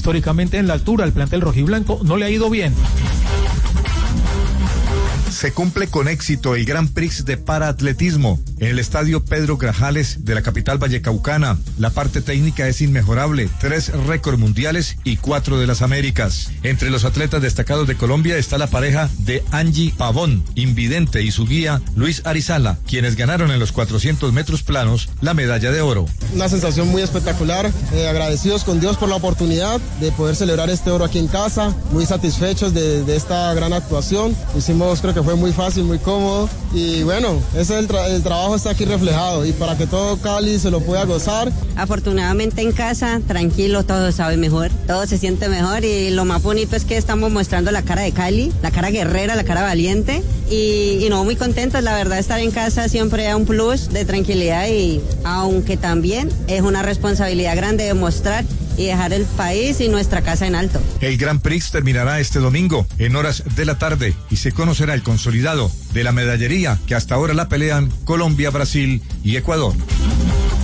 históricamente en la altura el plantel rojiblanco no le ha ido bien. Se cumple con éxito el Grand Prix de paraatletismo en el estadio Pedro Grajales de la capital vallecaucana. La parte técnica es inmejorable, 3 récords mundiales y 4 de las Américas. Entre los atletas destacados de Colombia está la pareja de Angie Pavón, invidente, y su guía Luis Arizala, quienes ganaron en los 400 metros planos la medalla de oro. Una sensación muy espectacular, agradecidos con Dios por la oportunidad de poder celebrar este oro aquí en casa, muy satisfechos de esta gran actuación. Hicimos, creo que fue muy fácil, muy cómodo, y bueno, ese es el trabajo está aquí reflejado, y para que todo Cali se lo pueda gozar. Afortunadamente en casa, tranquilo, todo sabe mejor, todo se siente mejor, y lo más bonito es que estamos mostrando la cara de Cali, la cara guerrera, la cara valiente, y no, muy contentos. La verdad, estar en casa siempre da un plus de tranquilidad, y aunque también es una responsabilidad grande de mostrar y dejar el país y nuestra casa en alto. El Grand Prix terminará este domingo en horas de la tarde y se conocerá el consolidado de la medallería que hasta ahora la pelean Colombia, Brasil y Ecuador.